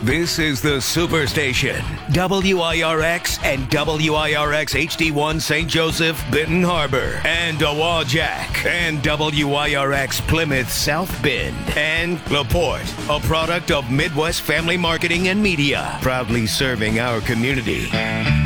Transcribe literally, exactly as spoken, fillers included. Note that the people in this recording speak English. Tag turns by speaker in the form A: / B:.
A: This is the Superstation, W I R X and W I R X H D one Saint Joseph, Benton Harbor, and Awajak, and W I R X Plymouth South Bend, and LaPorte, a product of Midwest Family Marketing and Media, proudly serving our community.